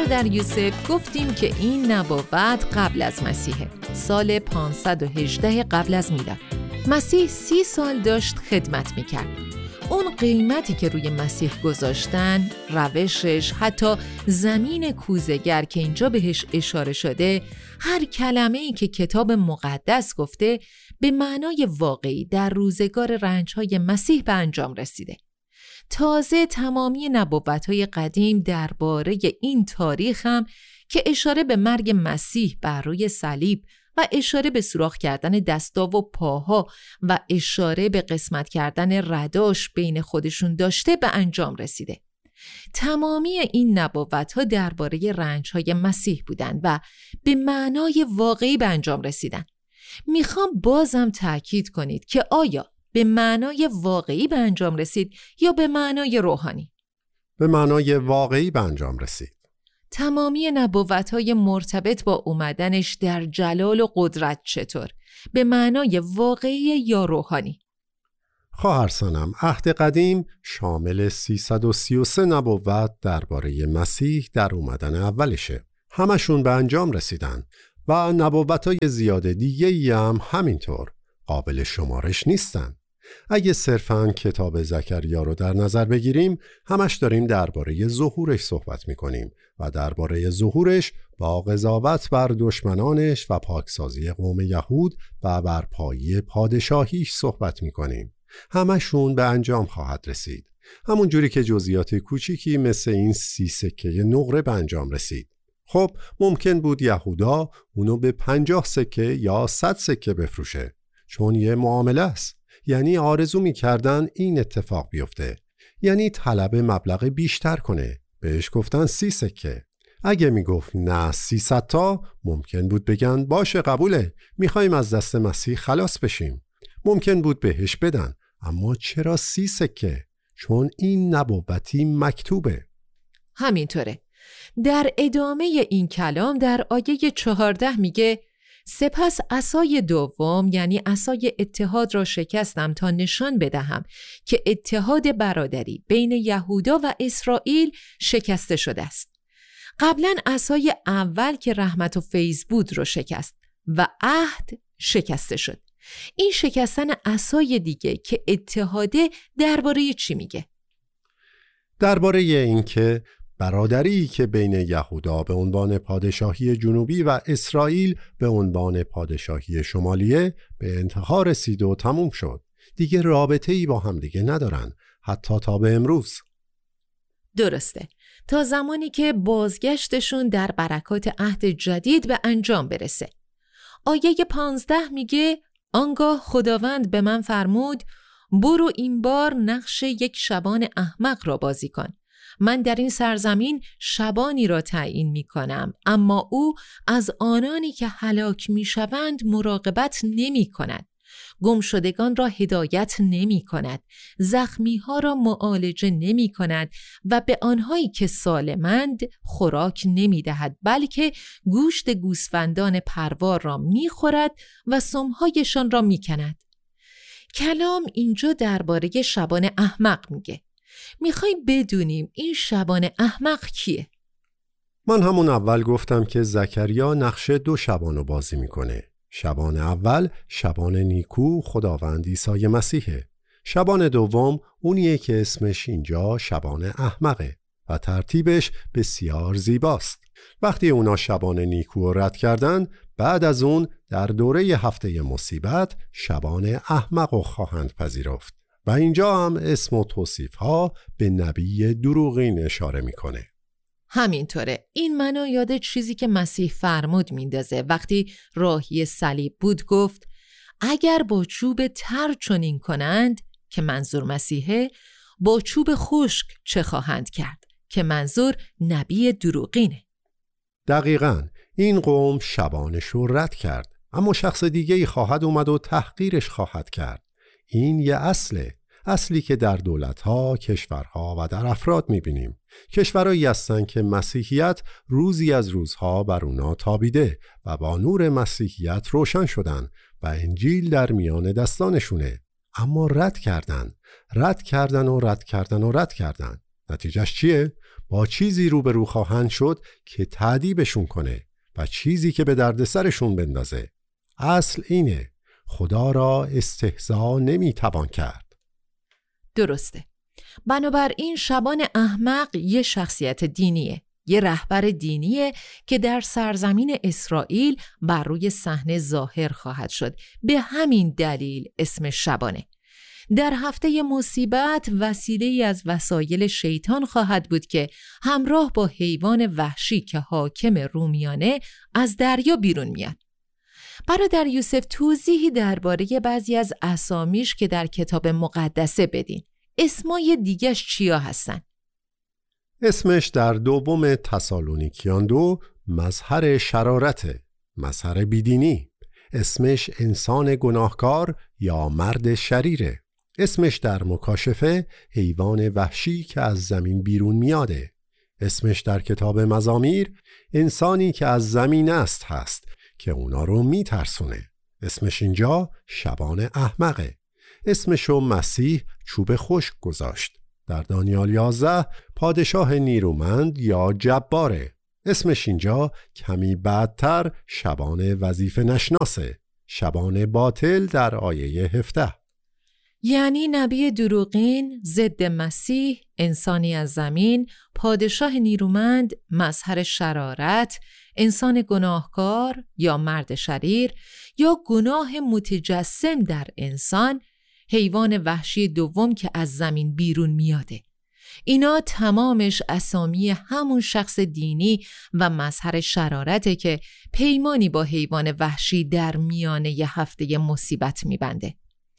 برادر یوسف گفتیم که این نبوت قبل از مسیحه، سال 518 قبل از میلاد. مسیح 30 سال داشت خدمت میکرد. اون قیمتی که روی مسیح گذاشتن، روشش، حتی زمین کوزه‌گر که اینجا بهش اشاره شده، هر کلمه‌ای که کتاب مقدس گفته به معنای واقعی در روزگار رنج‌های مسیح به انجام رسیده. تازه تمامی نبوت‌های قدیم درباره این تاریخ هم که اشاره به مرگ مسیح بر روی صلیب و اشاره به سوراخ کردن دستا و پاها و اشاره به قسمت کردن رداش بین خودشون داشته به انجام رسیده. تمامی این نبوت‌ها درباره رنج‌های مسیح بودند و به معنای واقعی به انجام رسیدن. میخوام بازم تأکید کنید که آیا به معنای واقعی به انجام رسید یا به معنای روحانی؟ به معنای واقعی به انجام رسید. تمامی نبوت‌های مرتبط با اومدنش در جلال و قدرت چطور؟ به معنای واقعی یا روحانی؟ خواهر سنم، عهد قدیم شامل 333 نبوت درباره مسیح در اومدن اولشه. همشون به انجام رسیدن و نبوت‌های زیاد دیگه‌ای هم همینطور قابل شمارش نیستن. اگه صرفاً کتاب زکریا رو در نظر بگیریم، همش داریم درباره ظهورش صحبت می‌کنیم و درباره ظهورش با قضاوت بر دشمنانش و پاکسازی قوم یهود و برپایی پادشاهیش صحبت می‌کنیم. همشون به انجام خواهد رسید. همون جوری که جزئیات کوچیکی مثل این 30 سکه نقره به انجام رسید. خب ممکن بود یهودا اونو به 50 سکه یا 100 سکه بفروشه، چون یه معامله است. یعنی آرزو می‌کردن این اتفاق بیفته، یعنی طلب مبلغ بیشتر کنه. بهش گفتن 30 سکه. اگه میگفت نه 300 تا، ممکن بود بگن باشه قبوله، میخوایم از دست مسیح خلاص بشیم. ممکن بود بهش بدن، اما چرا 30 سکه؟ چون این نبوتی مکتوبه. همینطوره. در ادامه این کلام در آیه 14 میگه سپس عصای دوم یعنی عصای اتحاد را شکستم تا نشان بدهم که اتحاد برادری بین یهودا و اسرائیل شکسته شده است. قبلا عصای اول که رحمت و فیض بود رو شکست و عهد شکسته شد. این شکستن عصای دیگه که اتحاده درباره چی میگه؟ درباره این که برادری که بین یهودا به عنوان پادشاهی جنوبی و اسرائیل به عنوان پادشاهی شمالیه به انتها رسید و تموم شد. دیگه رابطه‌ای با هم دیگه ندارن، حتی تا به امروز. درسته. تا زمانی که بازگشتشون در برکات عهد جدید به انجام برسه. آیه 15 میگه آنگاه خداوند به من فرمود برو این بار نقش یک شبان احمق را بازی کن. من در این سرزمین شبانی را تعیین می کنم، اما او از آنانی که هلاک می شوند مراقبت نمی کند. گمشدگان را هدایت نمی کند، زخمی ها را معالجه نمی کند و به آنهایی که سالمند خوراک نمی دهد، بلکه گوشت گوسفندان پروار را می خورد و سمهایشان را می کند. کلام اینجا درباره شبان احمق میگه. میخوای بدونیم این شبان احمق کیه؟ من همون اول گفتم که زکریا نقش 2 شبانو بازی میکنه. شبان اول شبان نیکو خداوند عیسی مسیحه. شبان دوم اونیه که اسمش اینجا شبان احمقه و ترتیبش بسیار زیباست. وقتی اونا شبان نیکو رو رد کردن، بعد از اون در دوره هفته مصیبت شبان احمق رو خواهند پذیرفت و اینجا هم اسم و توصیف ها به نبی دروغین اشاره میکنه. همینطوره. این منو یاد چیزی که مسیح فرمود میندازه. وقتی راهی صلیب بود گفت اگر با چوب تر چنین کنند، که منظور مسیحه، با چوب خشک چه خواهند کرد، که منظور نبی دروغینه. دقیقاً این قوم شبانش رو رد کرد، اما شخص دیگه‌ای خواهد اومد و تحقیرش خواهد کرد. این یه اصلی که در دولت‌ها، کشورها و در افراد می‌بینیم. کشورهایی هستن که مسیحیت روزی از روزها بر اونا تابیده و با نور مسیحیت روشن شدن و انجیل در میان دستانشونه، اما رد کردن. نتیجهش چیه؟ با چیزی روبرو خواهند شد که تأدیبشون کنه و چیزی که به درد سرشون بندازه. اصل اینه، خدا را استهزا نمیتوان کرد. درسته. بنابراین شبان احمق یه شخصیت دینیه، یه رهبر دینیه که در سرزمین اسرائیل بر روی صحنه ظاهر خواهد شد. به همین دلیل اسم شبانه. در هفته مصیبت وسیله‌ای از وسایل شیطان خواهد بود که همراه با حیوان وحشی که حاکم رومیانه از دریا بیرون میاد. برادر یوسف توضیحی درباره بعضی از اسامیش که در کتاب مقدسه بدین. اسمای دیگه‌اش چیا هستن؟ اسمش در دوم تسالونیکیان 2 مظهر شرارته، مظهر بیدینی. اسمش انسان گناهکار یا مرد شریره. اسمش در مکاشفه حیوان وحشی که از زمین بیرون میاده. اسمش در کتاب مزامیر انسانی که از زمین است هست که اونا رو میترسونه. اسمش اینجا شبان احمقه. اسمشو مسیح چوب خشک گذاشت. در دانیال 11 پادشاه نیرومند یا جباره. اسمش اینجا کمی بعدتر شبان وظیفه نشناسه، شبان باطل در آیه 17. یعنی نبی دروغین، ضد مسیح، انسانی از زمین، پادشاه نیرومند، مظهر شرارت، انسان گناهکار یا مرد شریر یا گناه متجسم در انسان، حیوان وحشی دوم که از زمین بیرون میاده. اینا تمامش اسامی همون شخص دینی و مظهر شرارته که پیمانی با حیوان وحشی در میانه ی هفته مصیبت میبنده.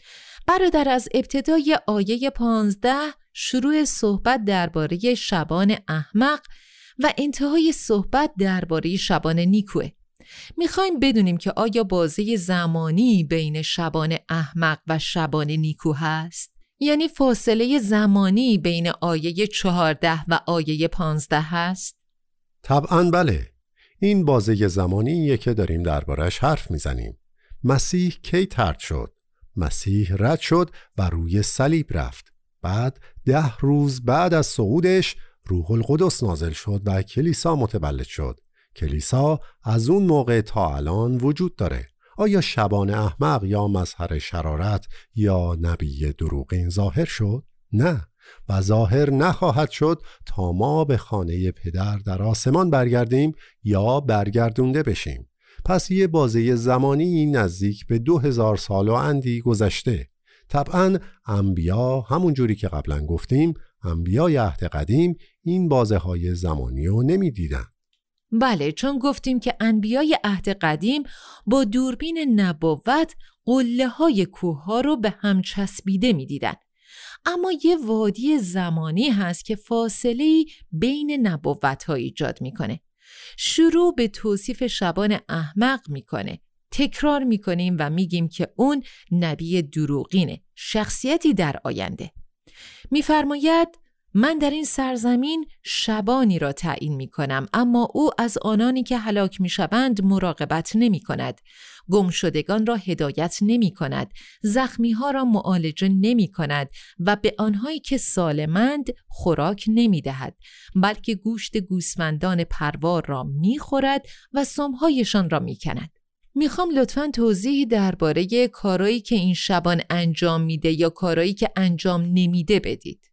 برادر، از ابتدای آیه 15 شروع صحبت درباره شبان احمق و انتهای صحبت درباره شبان نیکوه. میخوایم بدونیم که آیا بازه زمانی بین شبان احمق و شبان نیکو هست؟ یعنی فاصله زمانی بین آیه 14 و آیه 15 هست؟ طبعاً بله. این بازه زمانیه که داریم دربارش حرف میزنیم. مسیح کی طرد شد؟ مسیح رد شد و روی صلیب رفت. بعد 10 روز بعد از صعودش روح القدس نازل شد و کلیسا متولد شد. کلیسا از اون موقع تا الان وجود داره. آیا شبان احمق یا مظهر شرارت یا نبی دروغین ظاهر شد؟ نه، و ظاهر نخواهد شد تا ما به خانه پدر در آسمان برگردیم یا برگردونده بشیم. پس یه بازه زمانی نزدیک به 2000 سال و اندی گذشته. طبعاً انبیا، همون جوری که قبلا گفتیم، انبیای عهد قدیم این بازه های زمانی رو نمی دیدن. بله، چون گفتیم که انبیای عهد قدیم با دوربین نبوت قله های کوه ها رو به هم چسبیده می دیدن. اما یه وادی زمانی هست که فاصله بین نبوت ها ایجاد میکنه. شروع به توصیف شبان احمق میکنه. تکرار میکنیم و میگیم که اون نبی دروغینه، شخصیتی در آینده. میفرماید من در این سرزمین شبانی را تعیین میکنم، اما او از آنانی که هلاک میشوند مراقبت نمیکند، گمشدگان را هدایت نمیکند، زخمی ها را معالجه نمیکند و به آنهایی که سالمند خوراک نمیدهد، بلکه گوشت گوسفندان پروار را میخورد و سمهایشان را میکند. میخوام لطفاً توضیحی درباره کارایی که این شبان انجام میده یا کارایی که انجام نمیده بدید.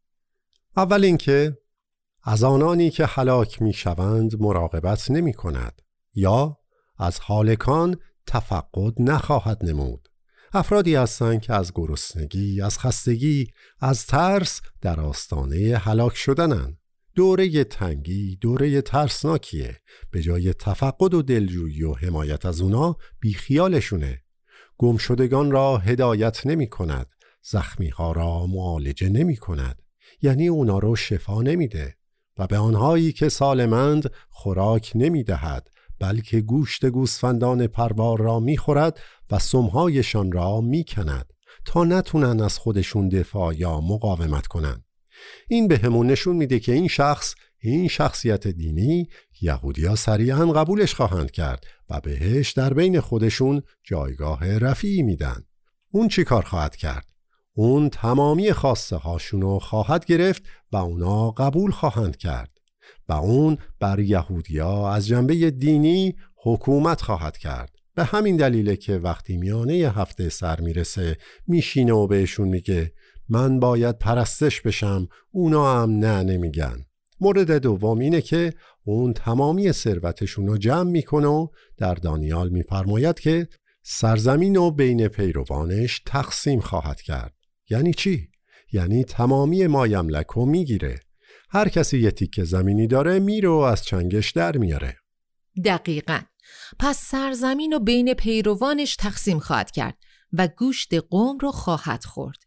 اول اینکه از آنانی که هلاک میشوند مراقبت نمی کند یا از هالکان تفقد نخواهد نمود. افرادی هستند که از گرسنگی، از خستگی، از ترس در آستانه هلاک شدنند. دوره تنگی دوره ترسناکیه. به جای تفقد و دلجویی و حمایت از اونا بیخیالشونه. گمشدگان را هدایت نمی کند، زخمی ها را معالجه نمی کند، یعنی اونا رو شفا نمیده، و به آنهایی که سالمند خوراک نمیدهد، بلکه گوشت گوسفندان پروار را میخورد و سمهایشان را میکند تا نتونن از خودشون دفاع یا مقاومت کنن. این به همون نشون میده که این شخصیت دینی یهودی‌ها سریعا قبولش خواهند کرد و بهش در بین خودشون جایگاه رفیعی میدن. اون چی کار خواهد کرد؟ اون تمامی خواسته هاشونو خواهد گرفت و اونا قبول خواهند کرد و اون بر یهودیا از جنبه دینی حکومت خواهد کرد. به همین دلیله که وقتی میانه هفته سر میرسه میشینه و بهشون میگه من باید پرستش بشم، اونا هم نه نمیگن. مورد دوم اینه که اون تمامی ثروتشون رو جمع میکنه و در دانیال میفرماید که سرزمین رو بین پیروانش تقسیم خواهد کرد. یعنی چی؟ یعنی تمامی مایملک رو میگیره. هر کسی یه تیکه زمینی داره میره و از چنگش در میاره. دقیقاً. پس سرزمین رو بین پیروانش تقسیم خواهد کرد و گوشت قوم رو خواهد خورد.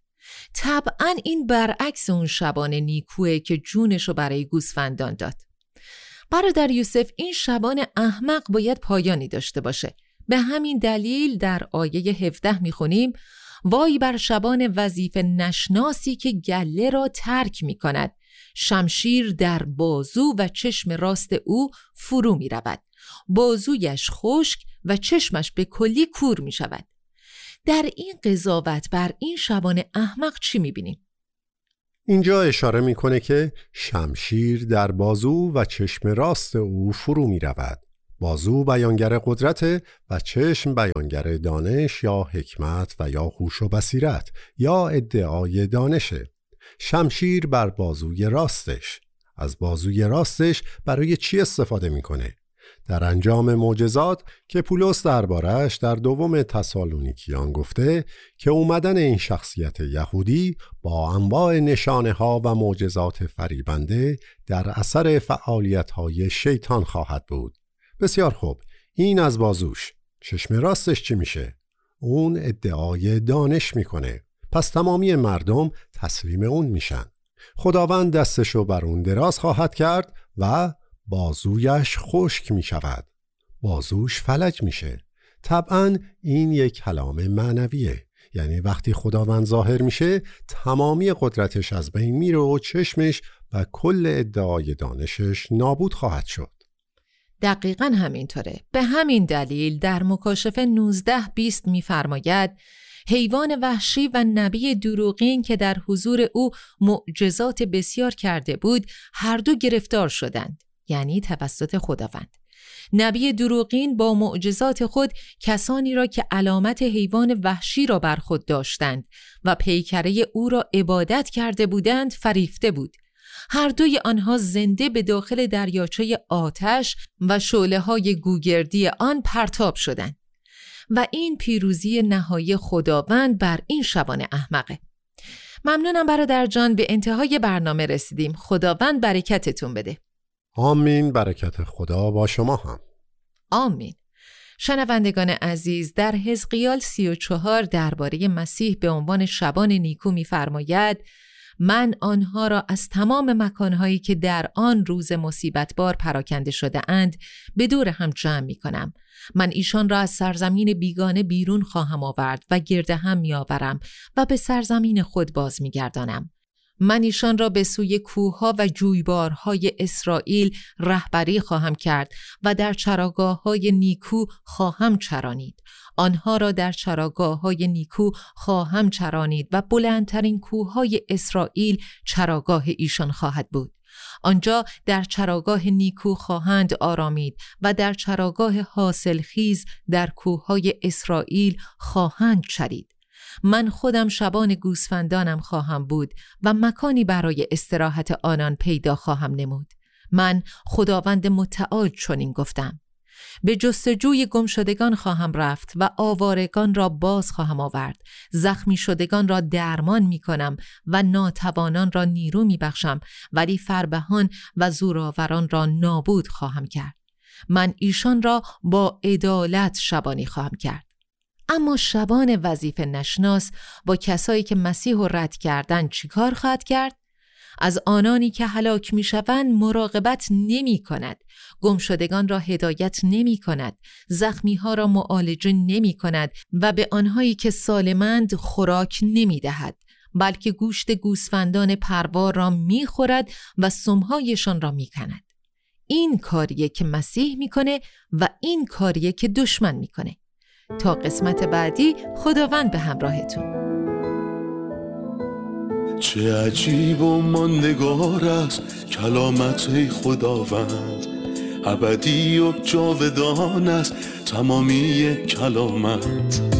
طبعاً این برعکس اون شبان نیکوئه که جونش رو برای گوسفندان داد. برادر یوسف، این شبان احمق باید پایانی داشته باشه. به همین دلیل در آیه 17 میخونیم وای بر شبان وظیفه نشناسی که گله را ترک میکند، شمشیر در بازو و چشم راست او فرو میرود، بازویش خشک و چشمش به کلی کور میشود. در این قضاوت بر این شبان احمق چی میبینیم؟ اینجا اشاره میکنه که شمشیر در بازو و چشم راست او فرو میرود. بازو بیانگر قدرت و چشم بیانگر دانش یا حکمت و یا هوش و بصیرت یا ادعای دانشه. شمشیر بر بازوی راستش. از بازوی راستش برای چی استفاده میکنه؟ در انجام معجزات که پولس دربارش در دوم تسالونیکیان گفته که اومدن این شخصیت یهودی با انواع نشانه ها و معجزات فریبنده در اثر فعالیت های شیطان خواهد بود. بسیار خوب، این از بازوش. چشم راستش چی میشه؟ اون ادعای دانش میکنه. پس تمامی مردم تسلیم اون میشن. خداوند دستشو بر اون دراز خواهد کرد و بازویش خشک می شود. بازوش فلج میشه. طبعاً این یک کلام معنویه. یعنی وقتی خداوند ظاهر میشه تمامی قدرتش از بین میره و چشمش و کل ادعای دانشش نابود خواهد شد. دقیقاً همینطوره. به همین دلیل در مکاشفه 19:20 می‌فرماید حیوان وحشی و نبی دروغین که در حضور او معجزات بسیار کرده بود هر دو گرفتار شدند، یعنی توسط خداوند. نبی دروغین با معجزات خود کسانی را که علامت حیوان وحشی را بر خود داشتند و پیکره او را عبادت کرده بودند فریفته بود. هر دوی آنها زنده به داخل دریاچه آتش و شعله‌های گوگردی آن پرتاب شدند. و این پیروزی نهایی خداوند بر این شبان احمقه. ممنونم برادر جان، به انتهای برنامه رسیدیم. خداوند برکتتون بده. آمین. برکت خدا با شما هم. آمین. شنوندگان عزیز، در حزقیال 34 درباره مسیح به عنوان شبان نیکو می‌فرماید من آنها را از تمام مکانهایی که در آن روز مصیبت بار پراکنده شده اند به دور هم جمع می کنم. من ایشان را از سرزمین بیگانه بیرون خواهم آورد و گرد هم می آورم و به سرزمین خود باز می گردانم. من ایشان را به سوی کوهها و جویبارهای اسرائیل رهبری خواهم کرد و در چراگاه‌های نیکو خواهم چرانید. آنها را در چراگاه‌های نیکو خواهم چرانید و بلندترین کوههای اسرائیل چراگاه ایشان خواهد بود. آنجا در چراگاه نیکو خواهند آرامید و در چراگاه حاصلخیز در کوههای اسرائیل خواهند چرید. من خودم شبان گوسفندانم خواهم بود و مکانی برای استراحت آنان پیدا خواهم نمود. من خداوند متعال چنین گفتم. به جستجوی گم شدگان خواهم رفت و آوارگان را باز خواهم آورد. زخمی شدگان را درمان می کنم و ناتوانان را نیرو می بخشم، ولی فربهان و زورآوران را نابود خواهم کرد. من ایشان را با عدالت شبانی خواهم کرد. اما شبان وظیفه نشناس با کسایی که مسیح رو رد کردن چیکار خواهد کرد؟ از آنانی که هلاک می شوند مراقبت نمی کند، گم شدگان را هدایت نمی کند، زخمی ها را معالجه نمی کند و به آنهایی که سالمند خوراک نمی دهد، بلکه گوشت گوسفندان پروار را می خورد و سمهایشان را می کند. این کاریه که مسیح می کنه و این کاریه که دشمن می کنه. تا قسمت بعدی، خداوند به همراهتون. چه عجیب و ماندگار است کلامت ای خداوند، ابدی و جاودان است تمامی کلامت.